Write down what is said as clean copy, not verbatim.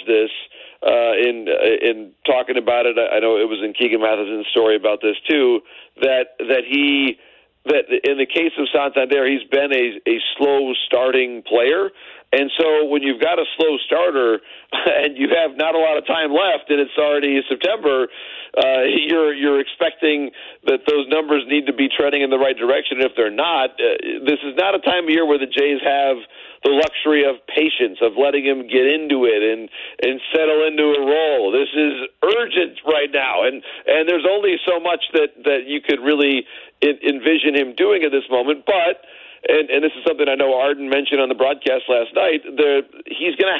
this in talking about it. I know it was in Keegan Matheson's story about this too. That in the case of Santander, he's been a slow starting player. And so when you've got a slow starter and you have not a lot of time left and it's already September, you're expecting that those numbers need to be trending in the right direction. If they're not, this is not a time of year where the Jays have the luxury of patience, of letting him get into it and settle into a role. This is urgent right now, and there's only so much that you could really envision him doing at this moment. But and this is something I know Arden mentioned on the broadcast last night, he's going to